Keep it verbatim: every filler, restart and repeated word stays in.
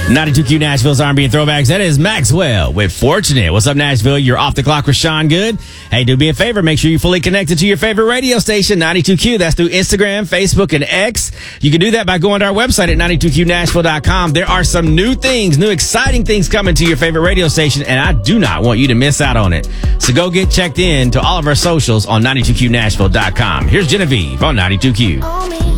ninety-two Q Nashville's R and B and Throwbacks. That is Maxwell with Fortunate. What's up, Nashville? You're off the clock with Sean Good. Hey, do me a favor. Make sure you're fully connected to your favorite radio station, ninety-two Q. That's through Instagram, Facebook, and X. You can do that by going to our website at ninety-two Q Nashville dot com. There are some new things, new exciting things coming to your favorite radio station, and I do not want you to miss out on it. So go get checked in to all of our socials on ninety-two Q Nashville dot com. Here's Genevieve on ninety-two Q.